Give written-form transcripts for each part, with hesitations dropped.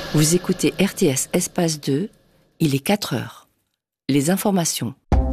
Vous écoutez RTS Espace 2, il est 4 heures. Les informations.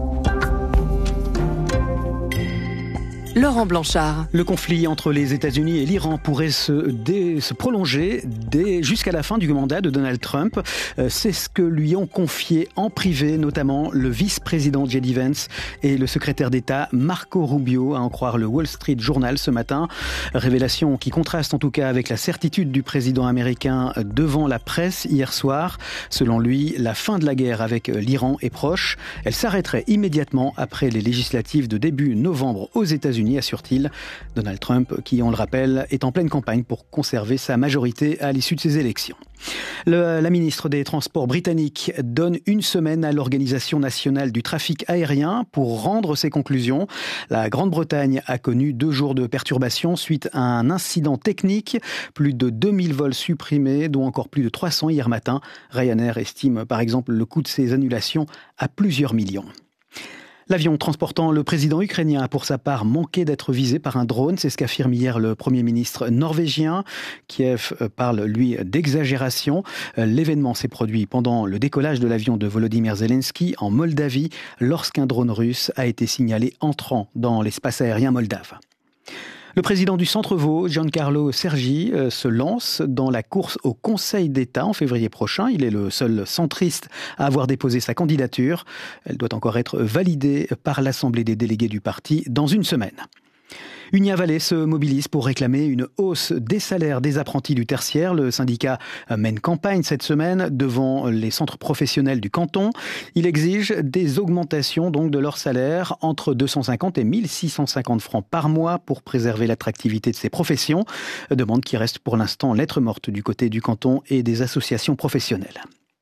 Laurent Blanchard. Le conflit entre les États-Unis et l'Iran pourrait se prolonger jusqu'à la fin du mandat de Donald Trump. C'est ce que lui ont confié en privé, notamment le vice-président J.D. Vance et le secrétaire d'État Marco Rubio, à en croire le Wall Street Journal ce matin. Révélation qui contraste en tout cas avec la certitude du président américain devant la presse hier soir. Selon lui, la fin de la guerre avec l'Iran est proche. Elle s'arrêterait immédiatement après les législatives de début novembre aux États-Unis, assure-t-il. Donald Trump, qui, on le rappelle, est en pleine campagne pour conserver sa majorité à l'issue de ces élections. La ministre des Transports britannique donne une semaine à l'Organisation nationale du trafic aérien pour rendre ses conclusions. La Grande-Bretagne a connu 2 jours de perturbations suite à un incident technique. Plus de 2000 vols supprimés, dont encore plus de 300 hier matin. Ryanair estime par exemple le coût de ces annulations à plusieurs millions. L'avion transportant le président ukrainien a pour sa part manqué d'être visé par un drone. C'est ce qu'affirme hier le Premier ministre norvégien. Kiev parle, lui, d'exagération. L'événement s'est produit pendant le décollage de l'avion de Volodymyr Zelensky en Moldavie, lorsqu'un drone russe a été signalé entrant dans l'espace aérien moldave. Le président du Centre-Vaud, Giancarlo Sergi, se lance dans la course au Conseil d'État en février prochain. Il est le seul centriste à avoir déposé sa candidature. Elle doit encore être validée par l'Assemblée des délégués du parti dans une semaine. Union Vallée se mobilise pour réclamer une hausse des salaires des apprentis du tertiaire. Le syndicat mène campagne cette semaine devant les centres professionnels du canton. Il exige des augmentations donc de leur salaire entre 250 et 1650 francs par mois pour préserver l'attractivité de ces professions. Demande qui reste pour l'instant lettre morte du côté du canton et des associations professionnelles.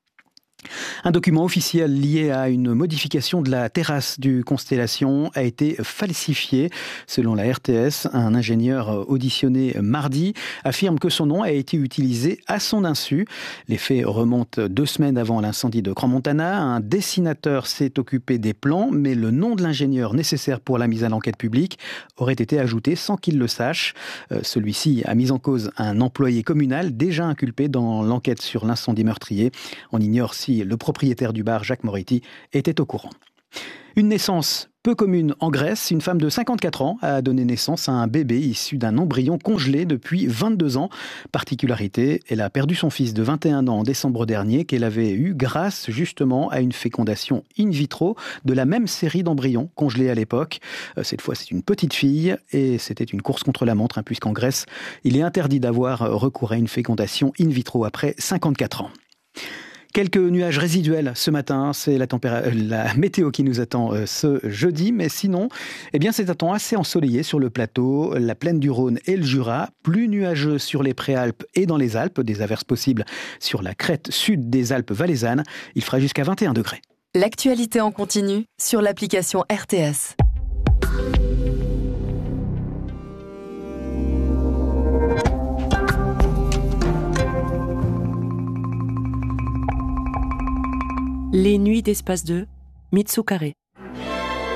Un document officiel lié à une modification de la terrasse du Constellation a été falsifié. Selon la RTS, un ingénieur auditionné mardi affirme que son nom a été utilisé à son insu. Les faits remontent 2 semaines avant l'incendie de Crans-Montana. Un dessinateur s'est occupé des plans, mais le nom de l'ingénieur nécessaire pour la mise à l'enquête publique aurait été ajouté sans qu'il le sache. Celui-ci a mis en cause un employé communal déjà inculpé dans l'enquête sur l'incendie meurtrier. On ignore si le propriétaire du bar, Jacques Moretti, était au courant. Une naissance peu commune en Grèce. Une femme de 54 ans a donné naissance à un bébé issu d'un embryon congelé depuis 22 ans. Particularité, elle a perdu son fils de 21 ans en décembre dernier qu'elle avait eu grâce justement à une fécondation in vitro de la même série d'embryons congelés à l'époque. Cette fois, c'est une petite fille et c'était une course contre la montre puisqu'en Grèce, il est interdit d'avoir recours à une fécondation in vitro après 54 ans. Quelques nuages résiduels ce matin, c'est la météo qui nous attend ce jeudi, mais sinon, c'est un temps assez ensoleillé sur le plateau, la plaine du Rhône et le Jura, plus nuageux sur les Préalpes et dans les Alpes, des averses possibles sur la crête sud des Alpes valaisannes, il fera jusqu'à 21 degrés. L'actualité en continu sur l'application RTS. Les nuits d'Espace 2, Mitsu Carré.